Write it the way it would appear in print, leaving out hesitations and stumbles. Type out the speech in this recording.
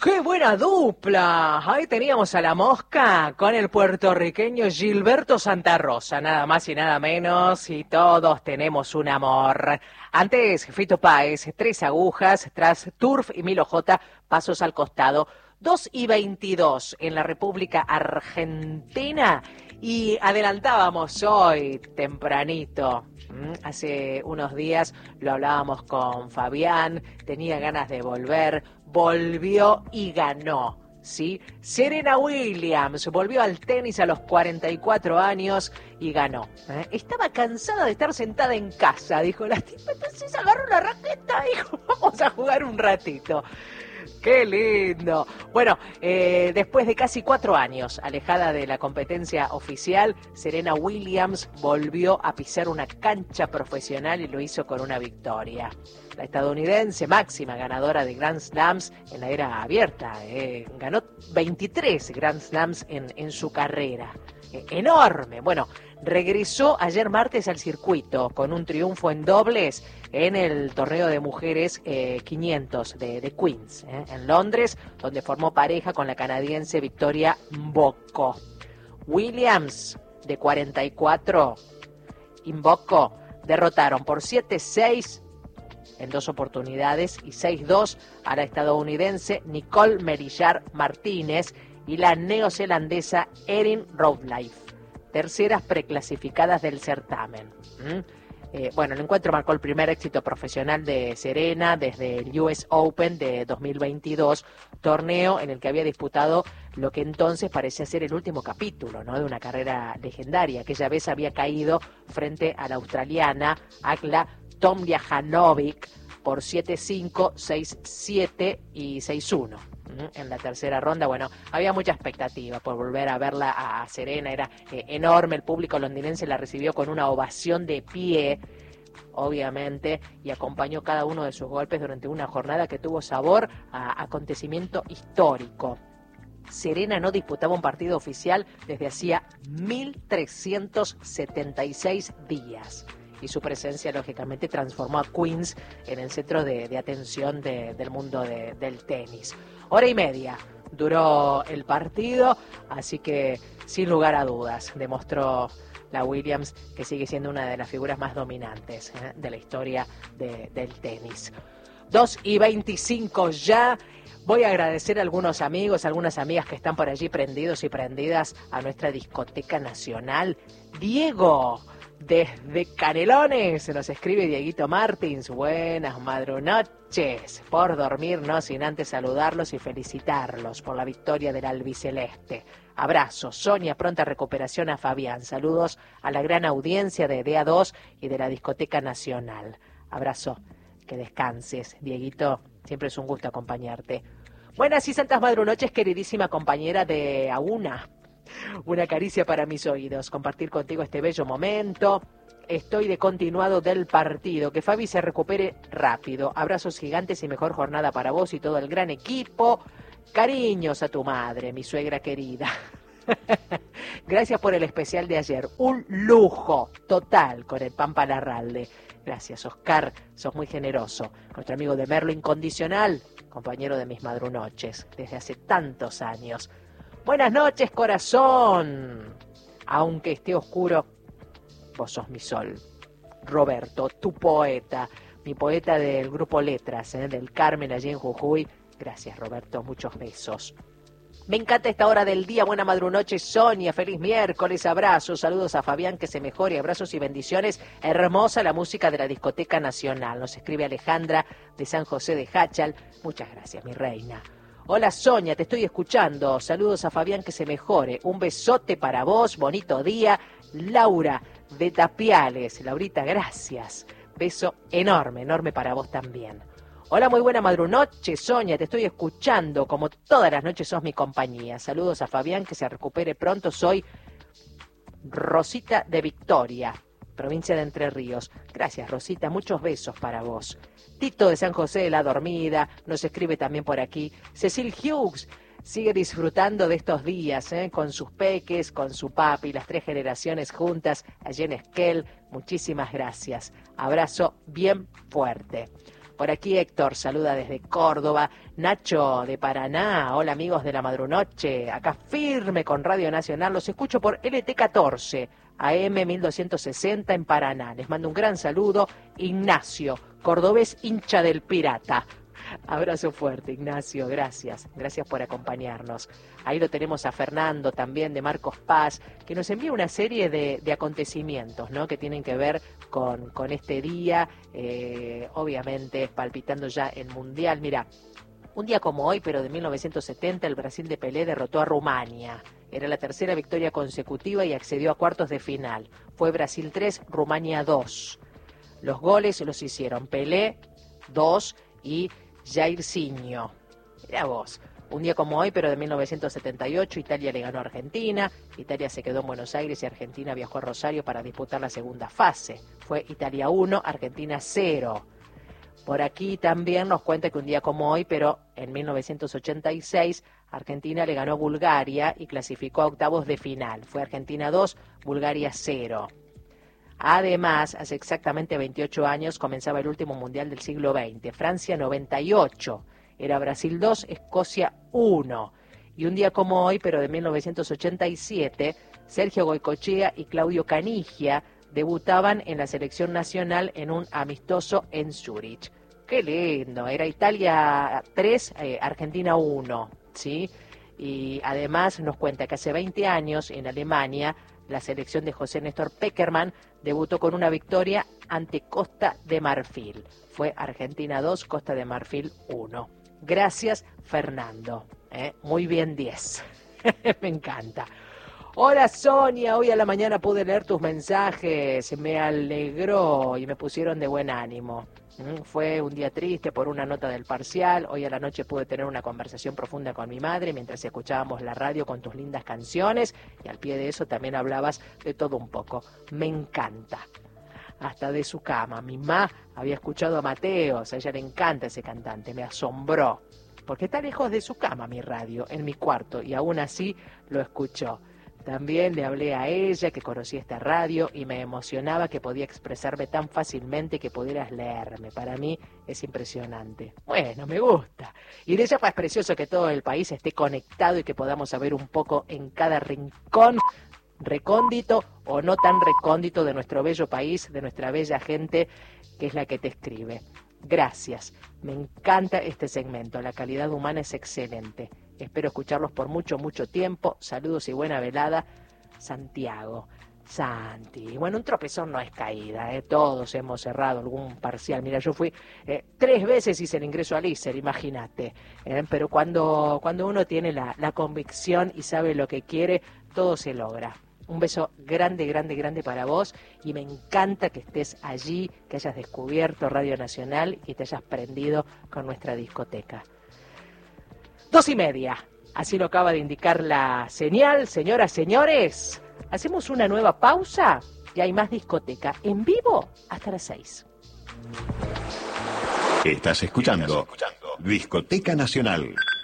¡Qué buena dupla! Ahí teníamos a La Mosca con el puertorriqueño Gilberto Santa Rosa, nada más y nada menos, y todos tenemos un amor. Antes, Fito Páez, Tres Agujas, tras Turf y Milo J, pasos al costado. 2:22 en la República Argentina, y adelantábamos hoy tempranito. Hace unos días lo hablábamos con Fabián, tenía ganas de volver, volvió y ganó, ¿sí? Serena Williams volvió al tenis a los 44 años y ganó. Estaba cansada de estar sentada en casa, dijo la tipa, entonces agarró la raqueta y dijo, vamos a jugar un ratito. ¡Qué lindo! Bueno, después de casi 4 años alejada de la competencia oficial, Serena Williams volvió a pisar una cancha profesional y lo hizo con una victoria. La estadounidense, máxima ganadora de Grand Slams en la era abierta, ganó 23 Grand Slams en su carrera. Enorme. Bueno, regresó ayer martes al circuito con un triunfo en dobles en el torneo de mujeres 500 de Queens, en Londres, donde formó pareja con la canadiense Victoria Mboko. Williams, de 44, y Mboko derrotaron por 7-6 en 2 oportunidades y 6-2 a la estadounidense Nicole Merillar Martínez y la neozelandesa Erin Routliffe, terceras preclasificadas del certamen. Bueno, el encuentro marcó el primer éxito profesional de Serena desde el US Open de 2022, torneo en el que había disputado lo que entonces parecía ser el último capítulo, ¿no?, de una carrera legendaria. Aquella vez había caído frente a la australiana Agla Tomljanovic por 7-5, 6-7 y 6-1. En la tercera ronda. Bueno, había mucha expectativa por volver a verla a Serena, era enorme, el público londinense la recibió con una ovación de pie, obviamente, y acompañó cada uno de sus golpes durante una jornada que tuvo sabor a acontecimiento histórico. Serena no disputaba un partido oficial desde hacía 1376 días. Y su presencia, lógicamente, transformó a Queens en el centro de atención del mundo del tenis. 1:30 duró el partido, así que, sin lugar a dudas, demostró la Williams que sigue siendo una de las figuras más dominantes de la historia del tenis. 2:25 ya. Voy a agradecer a algunos amigos, algunas amigas que están por allí prendidos y prendidas a nuestra discoteca nacional. Diego, desde Canelones, se nos escribe Dieguito Martins. Buenas madrunoches, por dormir, no sin antes saludarlos y felicitarlos por la victoria del albiceleste. Abrazos, Sonia, pronta recuperación a Fabián. Saludos a la gran audiencia de DA2 y de la discoteca nacional. Abrazo, que descanses, Dieguito, siempre es un gusto acompañarte. Buenas y santas madrunoches, queridísima compañera de AUNA. Una caricia para mis oídos, compartir contigo este bello momento. Estoy de continuado del partido. Que Fabi se recupere rápido. Abrazos gigantes y mejor jornada para vos y todo el gran equipo. Cariños a tu madre, mi suegra querida. Gracias por el especial de ayer. Un lujo total con el Pampa Larralde. Gracias, Oscar, sos muy generoso. Nuestro amigo de Merlo Incondicional, compañero de mis madrunoches desde hace tantos años. Buenas noches, corazón. Aunque esté oscuro, vos sos mi sol. Roberto, tu poeta, mi poeta del grupo Letras, del Carmen allí en Jujuy. Gracias, Roberto, muchos besos. Me encanta esta hora del día. Buena madrunoche, Sonia. Feliz miércoles. Abrazos. Saludos a Fabián, que se mejore. Abrazos y bendiciones. Hermosa la música de la Discoteca Nacional. Nos escribe Alejandra de San José de Jáchal. Muchas gracias, mi reina. Hola, Sonia, te estoy escuchando. Saludos a Fabián, que se mejore. Un besote para vos. Bonito día. Laura de Tapiales. Laurita, gracias. Beso enorme, enorme para vos también. Hola, muy buena madrunoche, Sonia, te estoy escuchando, como todas las noches sos mi compañía. Saludos a Fabián, que se recupere pronto. Soy Rosita de Victoria, provincia de Entre Ríos. Gracias, Rosita, muchos besos para vos. Tito de San José de la Dormida nos escribe también por aquí. Cecil Hughes sigue disfrutando de estos días, con sus peques, con su papi, las 3 generaciones juntas, allí en Esquel. Muchísimas gracias. Abrazo bien fuerte. Por aquí Héctor saluda desde Córdoba. Nacho de Paraná, hola amigos de la Madrunoche, acá firme con Radio Nacional, los escucho por LT14, AM 1260 en Paraná. Les mando un gran saludo, Ignacio, cordobés hincha del Pirata. Abrazo fuerte, Ignacio, gracias por acompañarnos. Ahí lo tenemos a Fernando también de Marcos Paz, que nos envía una serie de acontecimientos, ¿no?, que tienen que ver con este día, obviamente palpitando ya el Mundial. Mira, un día como hoy, pero de 1970, el Brasil de Pelé derrotó a Rumania. Era la tercera victoria consecutiva y accedió a cuartos de final. Fue Brasil 3, Rumania 2. Los goles los hicieron Pelé 2 y Jairzinho. Mirá vos, un día como hoy, pero de 1978, Italia le ganó a Argentina. Italia se quedó en Buenos Aires y Argentina viajó a Rosario para disputar la segunda fase. Fue Italia 1, Argentina 0. Por aquí también nos cuenta que un día como hoy, pero en 1986, Argentina le ganó a Bulgaria y clasificó a octavos de final. Fue Argentina 2, Bulgaria 0. Además, hace exactamente 28 años comenzaba el último mundial del siglo XX. Francia 98, era Brasil 2, Escocia 1. Y un día como hoy, pero de 1987, Sergio Goycochea y Claudio Canigia debutaban en la selección nacional en un amistoso en Zúrich. ¡Qué lindo! Era Italia 3, Argentina 1, ¿sí? Y además nos cuenta que hace 20 años en Alemania la selección de José Néstor Pekerman debutó con una victoria ante Costa de Marfil. Fue Argentina 2, Costa de Marfil 1. Gracias, Fernando. Muy bien, 10. Me encanta. Hola, Sonia. Hoy a la mañana pude leer tus mensajes. Me alegró y me pusieron de buen ánimo. Fue un día triste por una nota del parcial. Hoy a la noche pude tener una conversación profunda con mi madre mientras escuchábamos la radio con tus lindas canciones, y al pie de eso también hablabas de todo un poco. Me encanta. Hasta de su cama. Mi mamá había escuchado a Mateos, a ella le encanta ese cantante, me asombró, porque está lejos de su cama mi radio, en mi cuarto, y aún así lo escuchó. También le hablé a ella que conocía esta radio y me emocionaba que podía expresarme tan fácilmente que pudieras leerme. Para mí es impresionante. Bueno, me gusta. Y de ella es precioso que todo el país esté conectado y que podamos saber un poco en cada rincón, recóndito o no tan recóndito, de nuestro bello país, de nuestra bella gente, que es la que te escribe. Gracias. Me encanta este segmento. La calidad humana es excelente. Espero escucharlos por mucho, mucho tiempo. Saludos y buena velada. Santiago. Santi. Bueno, un tropezón no es caída, Todos hemos cerrado algún parcial. Mira, yo fui 3 veces, hice el ingreso al ISER, imagínate. Pero cuando uno tiene la convicción y sabe lo que quiere, todo se logra. Un beso grande, grande, grande para vos, y me encanta que estés allí, que hayas descubierto Radio Nacional y que te hayas prendido con nuestra discoteca. 2:30, así lo acaba de indicar la señal. Señoras, señores, hacemos una nueva pausa y hay más discoteca en vivo hasta las 6. Estás escuchando Discoteca Nacional.